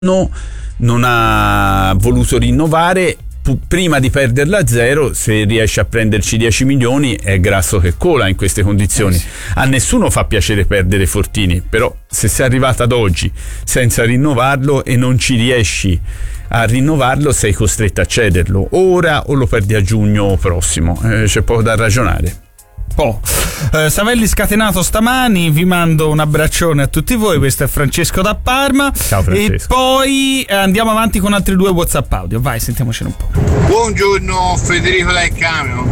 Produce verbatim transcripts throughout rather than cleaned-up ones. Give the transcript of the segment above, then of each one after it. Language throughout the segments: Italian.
non ha voluto rinnovare. Prima di perderla a zero, se riesce a prenderci dieci milioni è grasso che cola in queste condizioni. A nessuno fa piacere perdere Fortini, però se sei arrivata ad oggi senza rinnovarlo e non ci riesci a rinnovarlo, sei costretto a cederlo ora o lo perdi a giugno prossimo. Eh, c'è poco da ragionare. Oh. Uh, Savelli scatenato stamani, vi mando un abbraccione a tutti voi. Questo è Francesco da Parma. Ciao Francesco. E poi eh, andiamo avanti con altri due WhatsApp audio. Vai, sentiamocene un po'. Buongiorno, Federico dal Camion.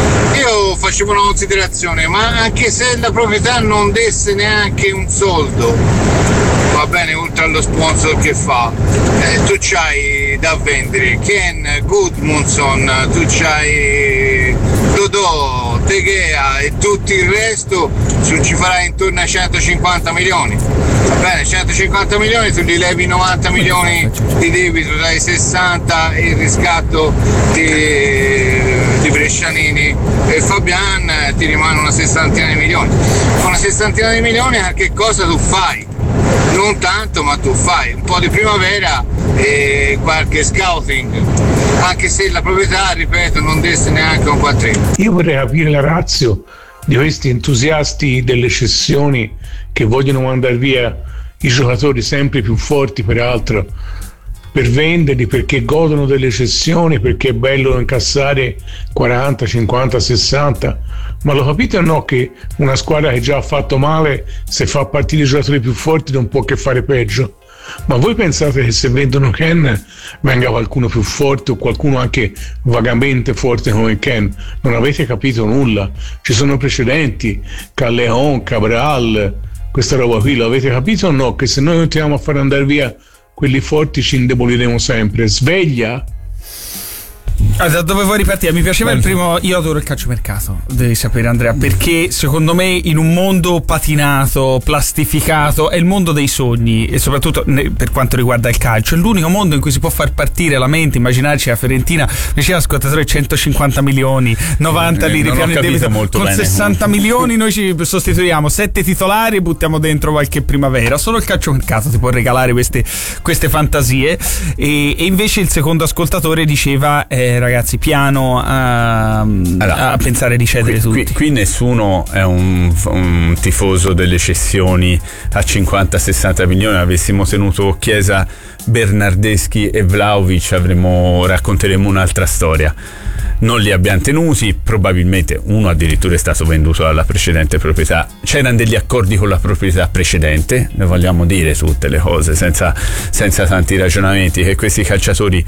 Io facevo una considerazione, ma anche se la proprietà non desse neanche un soldo, va bene, oltre allo sponsor che fa, eh, tu c'hai da vendere Ken, Gudmundsson, tu c'hai Dodò, De Gea e tutto il resto, ci farai intorno a centocinquanta milioni. Va bene, centocinquanta milioni, tu gli levi novanta milioni di debito, dai sessanta e il riscatto di, di Brescianini e Fabian, ti rimane una sessantina di milioni. Con una sessantina di milioni a che cosa tu fai? Non tanto, ma tu fai un po' di primavera e qualche scouting, anche se la proprietà, ripeto, non desse neanche un quattrino. Io vorrei capire la ratio di questi entusiasti delle cessioni che vogliono mandare via i giocatori sempre più forti, peraltro, per venderli, perché godono delle cessioni, perché è bello incassare quaranta, cinquanta, sessanta. Ma lo capite o no che una squadra che già ha fatto male, se fa partire i giocatori più forti, non può che fare peggio? Ma voi pensate che se vendono Ken venga qualcuno più forte o qualcuno anche vagamente forte come Ken? Non avete capito nulla. Ci sono precedenti, Callejon, Cabral, questa roba qui, lo avete capito o no? Che se noi continuiamo a far andare via quelli forti ci indeboliremo sempre. Sveglia! Ah, da dove vuoi ripartire? Mi piaceva il primo. Io adoro il calciomercato, devi sapere, Andrea, perché secondo me in un mondo patinato, plastificato, è il mondo dei sogni, e soprattutto per quanto riguarda il calcio è l'unico mondo in cui si può far partire la mente. Immaginarci la Fiorentina, diceva ascoltatore, centocinquanta milioni, novanta lì ripiano il debito, molto con bene, sessanta milioni noi ci sostituiamo sette titolari e buttiamo dentro qualche primavera. Solo il calciomercato ti può regalare queste, queste fantasie. E, e invece il secondo ascoltatore diceva eh, ragazzi, piano a, allora, a pensare di cedere qui, tutti. Qui, qui nessuno è un, un tifoso delle cessioni a cinquanta sessanta milioni. Avessimo tenuto Chiesa, Bernardeschi e Vlahovic avremmo racconteremo un'altra storia. Non li abbiamo tenuti, probabilmente uno addirittura è stato venduto dalla precedente proprietà. C'erano degli accordi con la proprietà precedente, ne vogliamo dire tutte le cose senza, senza tanti ragionamenti, che questi calciatori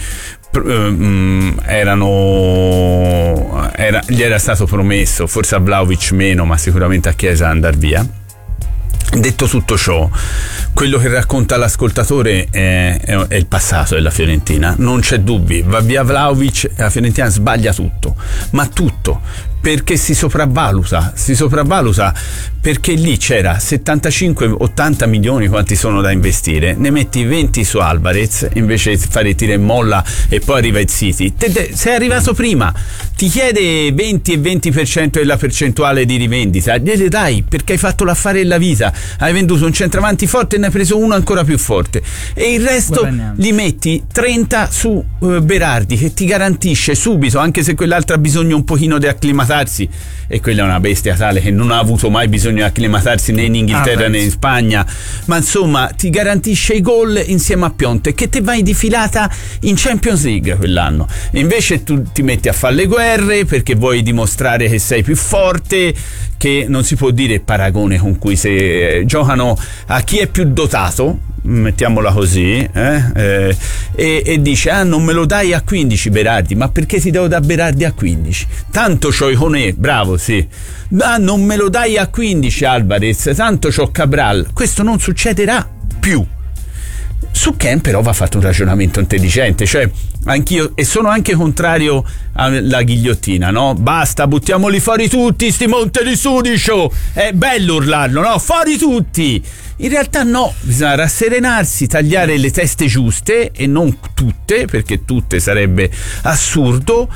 erano era, gli era stato promesso, forse a Vlahovic meno, ma sicuramente a Chiesa andar via. Detto tutto ciò, quello che racconta l'ascoltatore è, è, è il passato della Fiorentina, non c'è dubbi. Va via Vlahovic e la Fiorentina sbaglia tutto, ma tutto, perché si sopravvaluta, si sopravvaluta perché lì c'era settantacinque ottanta milioni, quanti sono da investire, ne metti venti su Alvarez invece di fare tira e molla e poi arriva il City. Te, te, sei arrivato prima, ti chiede venti e venti per cento della percentuale di rivendita, gliele dai perché hai fatto l'affare della vita, hai venduto un centravanti forte e ne hai preso uno ancora più forte, e il resto Guadagniamo. Li metti trenta su uh, Berardi, che ti garantisce subito, anche se quell'altra ha bisogno un pochino di acclimatarsi, e quella è una bestia tale che non ha avuto mai bisogno di acclimatarsi né in Inghilterra ah, né in Spagna, ma insomma ti garantisce i gol insieme a Piontek, che te vai di filata in Champions League quell'anno. E invece tu ti metti a fare le guerre perché vuoi dimostrare che sei più forte, che non si può dire paragone con cui se giocano a chi è più dotato, mettiamola così, eh? Eh, e, e dice ah non me lo dai a quindici Berardi, ma perché ti devo da Berardi a quindici? Tanto c'ho Iconè, bravo, sì, ah non me lo dai a quindici Alvarez, tanto c'ho Cabral. Questo non succederà più. Su Ken però va fatto un ragionamento intelligente, cioè anch'io, e sono anche contrario alla ghigliottina, no? Basta, buttiamoli fuori tutti sti Monte di Sudicio, è bello urlarlo, no? Fuori tutti! In realtà no, bisogna rasserenarsi, tagliare le teste giuste, e non tutte, perché tutte sarebbe assurdo,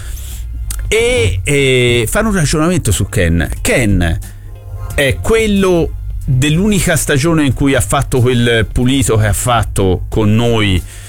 e, e fare un ragionamento su Ken. Ken è quello dell'unica stagione in cui ha fatto quel pulito che ha fatto con noi